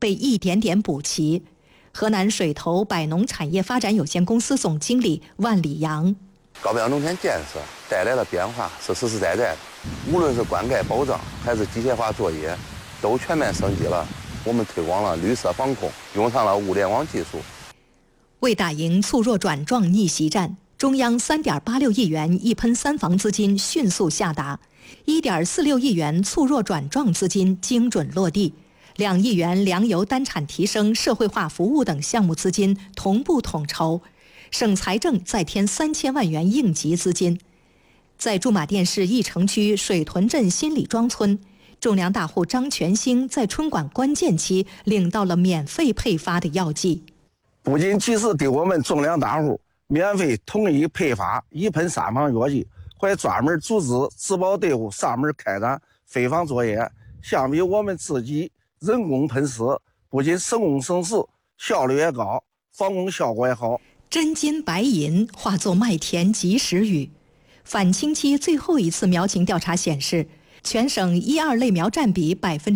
被一点点补齐。河南水投百农产业发展有限公司总经理万里阳： 高标农田建设带来的变化是实实在在的，无论是灌溉保障还是机械化作业，都全面升级了。我们推广了绿色防控，用上了物联网技术。 为打赢促弱转壮逆袭战，中央3.86亿元一喷三防资金迅速下达，1.46亿元促弱转壮资金精准落地，2亿元粮油单产提升、社会化服务等项目资金同步统筹，省财政再添3000万元应急资金。在驻马店市义城区水屯镇新李庄村，种粮大户张全兴在春管关键期领到了免费配发的药剂。 不仅及时给我们种粮大户免费统一配发一喷三防药剂，还专门组织植保队伍上门开展飞防作业。相比我们自己人工喷施，不仅省工省时，效率也高，防控效果也好。 真金白银化作麦田及时雨。反清期最后一次苗情调查显示，全省1、2类苗占比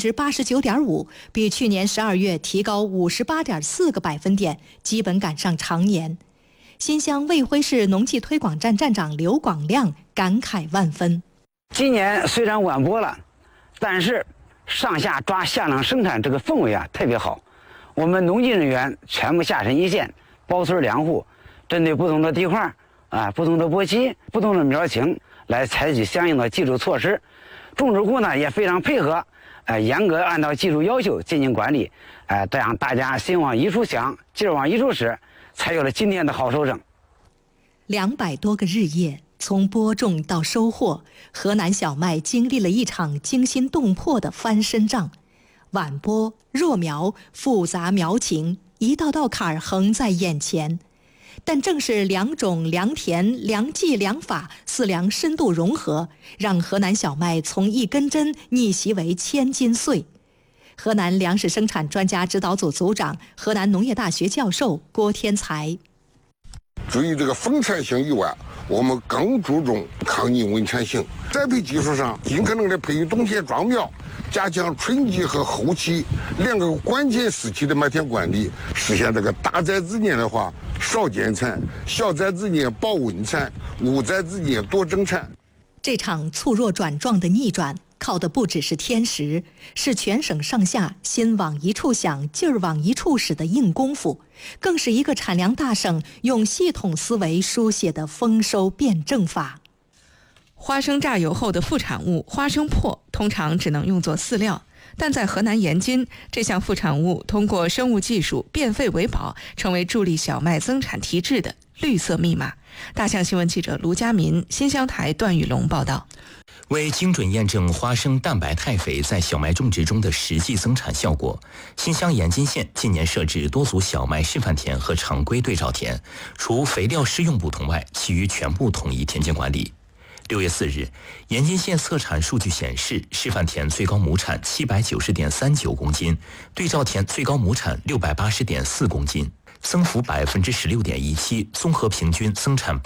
89.5%，比去年12月提高58.4个百分点，基本赶上常年。新乡卫辉市农技推广站站长刘广亮感慨万分： 今年虽然晚播了，但是上下抓向量生产这个氛围啊特别好。我们农技人员全部下沉一线，保存粮户，针对不同的地块不同的播期、不同的苗情来采取相应的技术措施。种植户呢也非常配合，严格按照技术要求进行管理，这样大家心往一处想，劲儿往一处使，才有了今天的好收成。 200多个日夜，从播种到收获，河南小麦经历了一场惊心动魄的翻身仗。晚播、弱苗、复杂苗情，一道道坎儿横在眼前。但正是良种、良田、良技、良法4良深度融合，让河南小麦从1根针逆袭为千斤穗。河南粮食生产专家指导组组长、河南农业大学教授郭天才： 至于这个丰产性以外，我们更注重抗逆稳产性。栽培技术上，尽可能的培育冬天庄苗，加强春季和后期2个关键时期的麦田管理，实现这个大栽之年的话少减产，小栽之年保稳产，无栽之年多增产。 这场促弱转壮的逆转，靠的不只是天时，是全省上下心往一处想、劲儿往一处使的硬功夫，更是一个产粮大省用系统思维书写的丰收辩证法。 花生榨油后的副产物花生粕通常只能用作饲料，但在河南延津，这项副产物通过生物技术变废为宝，成为助力小麦增产提质的绿色密码。大象新闻记者卢佳民，新乡台段玉龙报道。 为精准验证花生蛋白肽肥在小麦种植中的实际增产效果，新乡延津县今年设置多组小麦示范田和常规对照田，除肥料施用不同外，其余全部统一田间管理。6月4日，延津县测产数据显示，示范田最高亩产790.39公斤，对照田最高亩产680.4公斤，增幅16.17%，综合平均增产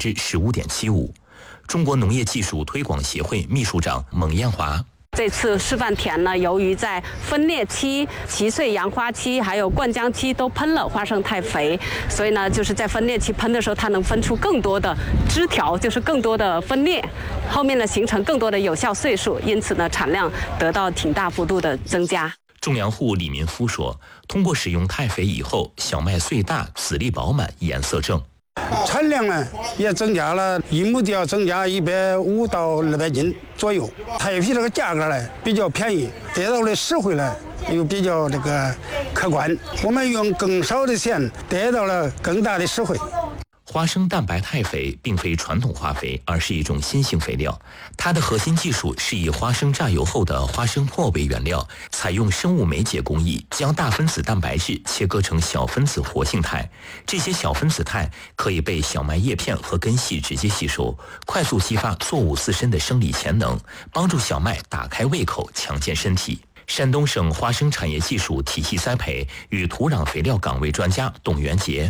15.75%。中国农业技术推广协会秘书长蒙艳华： 这次示范田呢，由于在分裂期、齐穗扬花期还有灌浆期都喷了花生肽肥，所以呢，就是在分裂期喷的时候，它能分出更多的枝条，就是更多的分裂，后面呢形成更多的有效穗数，因此呢产量得到挺大幅度的增加。 种粮户李民夫说，通过使用肽肥以后，小麦穗大、籽粒饱满、颜色正。 产量呢也增加了，1亩地要增加150到200斤左右。肽肥这个价格呢比较便宜，得到的实惠呢又比较可观。我们用更少的钱得到了更大的实惠。 花生蛋白肽肥并非传统化肥，而是一种新型肥料。它的核心技术是以花生榨油后的花生粕为原料，采用生物酶解工艺，将大分子蛋白质切割成小分子活性肽。这些小分子肽可以被小麦叶片和根系直接吸收，快速激发作物自身的生理潜能，帮助小麦打开胃口，强健身体。山东省花生产业技术体系栽培与土壤肥料岗位专家董元杰：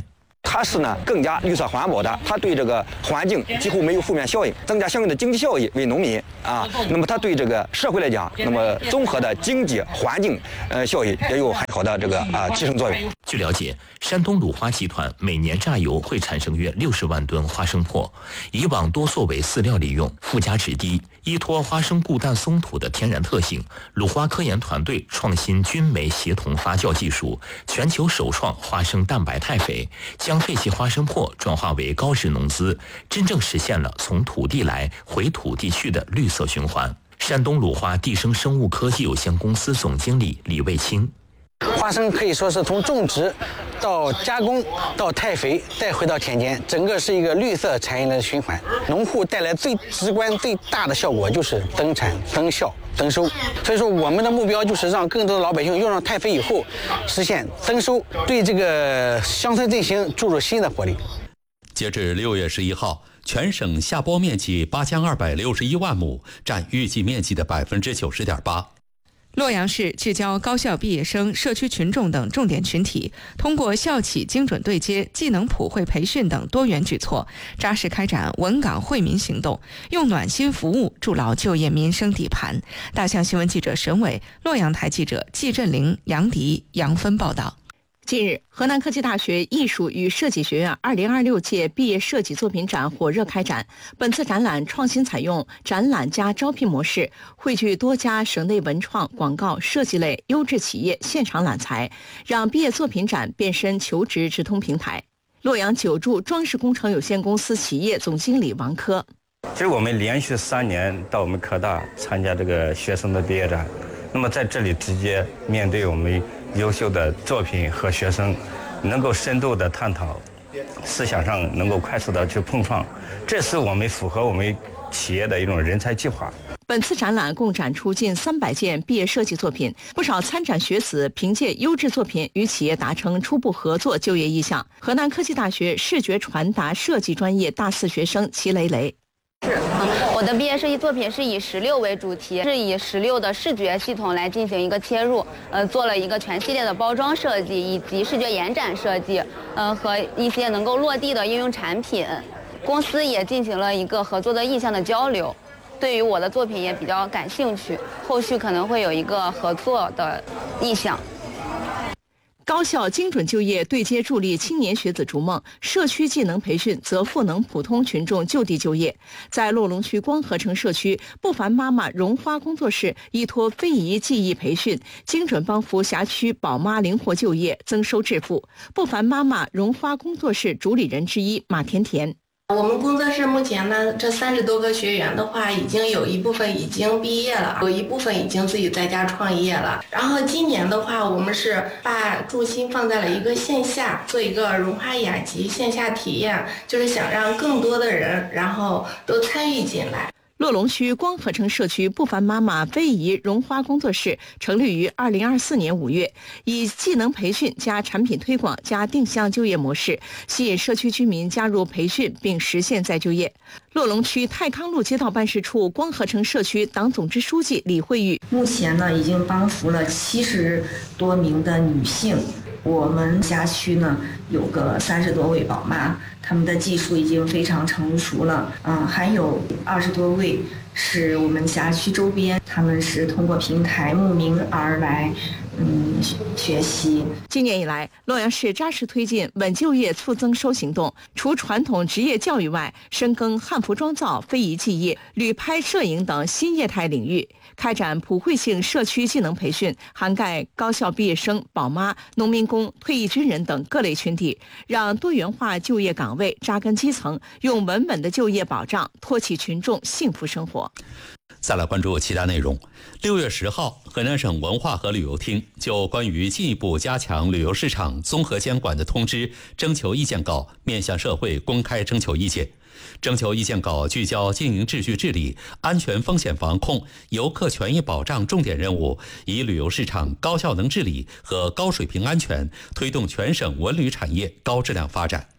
它是呢更加绿色环保的，它对这个环境几乎没有负面效应，增加相应的经济效益为农民啊。那么它对这个社会来讲，那么综合的经济环境效益也有很好的这个提升作用。 据了解，山东鲁花集团每年榨油会产生约60万吨花生粕，以往多作为饲料利用，附加值低。依托花生固氮松土的天然特性，鲁花科研团队创新菌酶协同发酵技术，全球首创花生蛋白肽肥，将废弃花生粕转化为高质农资，真正实现了从土地来回土地去的绿色循环。山东鲁花地生生物科技有限公司总经理李卫清。 花生可以说是从种植到加工到汰肥再回到田间，整个是一个绿色产业的循环。农户带来最直观最大的效果就是增产增效增收。所以说我们的目标就是让更多的老百姓用上汰肥以后实现增收，对这个乡村振兴注入新的活力。 截至6月11号，全省下播面积8261万亩，占预计面积的90.8%。 洛阳市聚焦高校毕业生、社区群众等重点群体，通过校企精准对接、技能普惠培训等多元举措，扎实开展稳岗惠民行动，用暖心服务筑牢就业民生底盘。大象新闻记者沈伟、洛阳台记者季振林、杨迪、杨芬报道。 近日，河南科技大学艺术与设计学院2026届毕业设计作品展火热开展。本次展览创新采用展览加招聘模式，汇聚多家省内文创、广告、设计类优质企业现场揽才，让毕业作品展变身求职直通平台。洛阳九柱装饰工程有限公司企业总经理王科： 其实我们连续3年到我们科大参加这个学生的毕业展，那么在这里直接面对我们优秀的作品和学生，能够深度的探讨，思想上能够快速的去碰撞，这是我们符合我们企业的一种人才计划。 本次展览共展出近300件毕业设计作品，不少参展学子凭借优质作品与企业达成初步合作就业意向。河南科技大学视觉传达设计专业大4学生齐雷雷： 我的毕业设计作品是以16为主题，是以16的视觉系统来进行一个切入，做了一个全系列的包装设计以及视觉延展设计，和一些能够落地的应用产品。公司也进行了一个合作的意向的交流，对于我的作品也比较感兴趣，后续可能会有一个合作的意向。 高校精准就业对接助力青年学子逐梦，社区技能培训则赋能普通群众就地就业。在洛龙区光合城社区，不凡妈妈荣花工作室依托非遗技艺培训，精准帮扶辖区宝妈灵活就业，增收致富。不凡妈妈荣花工作室主理人之一马甜甜： 我们工作室目前呢，这30多个学员的话，已经有一部分已经毕业了，有一部分已经自己在家创业了。然后今年的话，我们是把重心放在了一个线下，做一个荣花雅集线下体验，就是想让更多的人然后都参与进来。 洛龙区光合城社区不凡妈妈非遗荣花工作室成立于2024年5月，以技能培训加产品推广加定向就业模式，吸引社区居民加入培训并实现再就业。洛龙区泰康路街道办事处光合城社区党总支书记李慧玉： 目前呢，已经帮扶了70多名的女性。我们辖区呢有个30多位宝妈，他们的技术已经非常成熟了，还有20多位是我们辖区周边，他们是通过平台慕名而来学习。 今年以来，洛阳市扎实推进稳就业促增收行动，除传统职业教育外，深耕汉服妆造、非遗技艺、旅拍摄影等新业态领域，开展普惠性社区技能培训，涵盖高校毕业生、宝妈、农民工、退役军人等各类群体，让多元化就业岗位扎根基层，用稳稳的就业保障托起群众幸福生活。 再来关注其他内容。6月10号，河南省文化和旅游厅就关于进一步加强旅游市场综合监管的通知征求意见稿面向社会公开征求意见。征求意见稿聚焦经营秩序治理、安全风险防控、游客权益保障重点任务，以旅游市场高效能治理和高水平安全推动全省文旅产业高质量发展。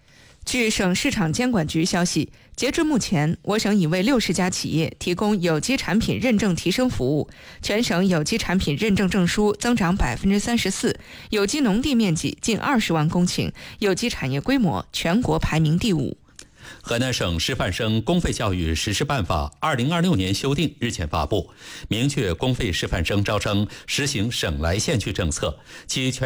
据省市场监管局消息，截至目前，我省已为60家企业提供有机产品认证提升服务，全省有机产品认证证书增长34%，有机农地面积近20万公顷，有机产业规模全国排名第5。 河南省师范生公费教育实施办法2026年修订日前发布，明确公费师范生招生实行省来县区政策，其全